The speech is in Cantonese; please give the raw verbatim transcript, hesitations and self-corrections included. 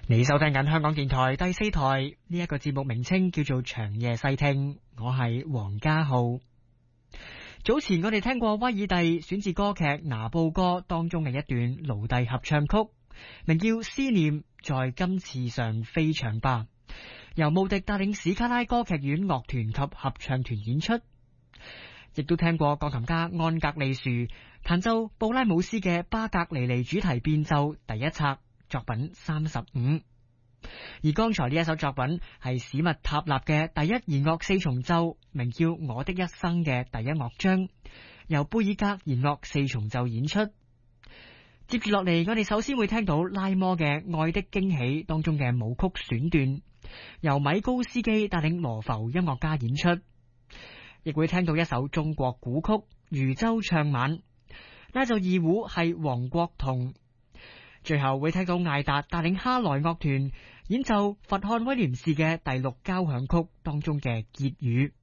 你收聽緊香港電台第四台，呢一個節目名稱叫做長夜細聽，我係黃家浩。早前我哋聽過威爾第選自歌劇《拿布歌》當中嘅一段奴隸合唱曲，名叫《思念在金翅上飛翔吧》，由慕迪帶領史卡拉歌劇院樂團及合唱團演出。亦都聽過鋼琴家安格利殊彈奏布拉姆斯嘅巴格尼尼主題變奏第一冊作品三十五。而剛才呢一首作品係史密塔納嘅第一弦樂四重奏，名叫《我的一生》嘅第一樂章，由貝爾格弦樂四重奏演出。接住落嚟，我哋首先會聽到拉摩嘅《愛的驚喜》當中嘅舞曲選段，由米高斯基帶領羅浮音樂家演出。亦會聽到一首中國古曲《漁舟唱晚》，拉奏二胡係黃國同。最後會聽到艾達帶領哈萊樂團演奏佛漢威廉士嘅第六交響曲當中嘅結語。